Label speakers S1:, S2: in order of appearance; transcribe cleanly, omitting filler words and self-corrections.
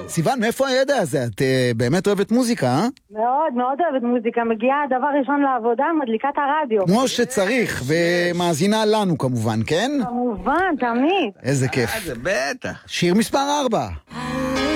S1: סיוון, מאיפה הידע הזה? את באמת אוהבת מוזיקה, אה?
S2: מאוד, מאוד אוהבת מוזיקה. מגיעה דבר ראשון לעבודה, מדליקת הרדיו.
S1: כמו שצריך, ומאזינה לנו כמובן, כן?
S2: כמובן, תמיד.
S1: איזה כיף.
S3: זה בטח.
S1: שיר מספר 4.